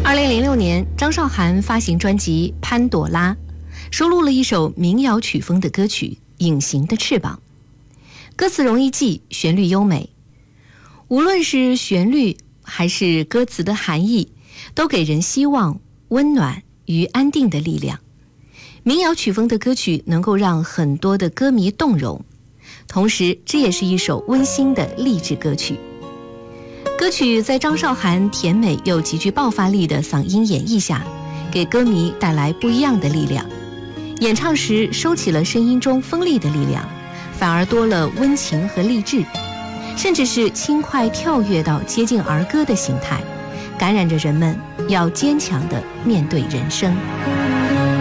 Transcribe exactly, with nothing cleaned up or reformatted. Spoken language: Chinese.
二零零六年，张韶涵发行专辑《潘朵拉》，收录了一首民谣曲风的歌曲《隐形的翅膀》。歌词容易记，旋律优美，无论是旋律还是歌词的含义，都给人希望、温暖与安定的力量。民谣曲风的歌曲能够让很多的歌迷动容，同时这也是一首温馨的励志歌曲。歌曲在张韶涵甜美又极具爆发力的嗓音演绎下，给歌迷带来不一样的力量。演唱时收起了声音中锋利的力量，反而多了温情和励志，甚至是轻快跳跃到接近儿歌的形态，感染着人们要坚强地面对人生。